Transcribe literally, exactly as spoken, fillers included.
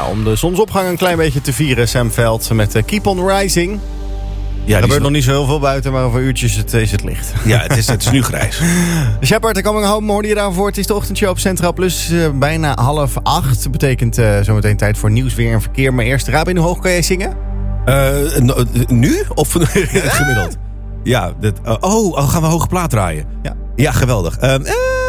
om de zonsopgang een klein beetje te vieren. Sam Veld met uh, Keep on Rising. Ja, er gebeurt nog niet zo heel veel buiten, maar over uurtjes het, is het licht. Ja, het is, het is nu grijs. Shepard, de Coming Home hoorde je daarvoor. Het is de ochtendshow op Centraal Plus. Uh, bijna half acht. Dat betekent uh, zometeen tijd voor nieuws, weer en verkeer. Maar eerst, Rabin, hoe hoog kan jij zingen? Uh, no, nu? Of gemiddeld? Ja, dit, uh, oh, oh, gaan we hoge plaat draaien? Ja. Ja, geweldig. Uh, uh,